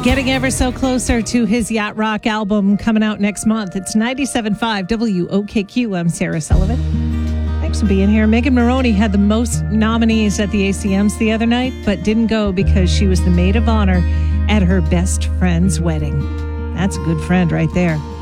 Getting ever so closer to his Yacht Rock album coming out next month. It's 97.5 WOKQ. I'm Sarah Sullivan. Thanks for being here. Megan Moroney had the most nominees at the ACMs the other night, but didn't go because she was the maid of honor at her best friend's wedding. That's a good friend right there.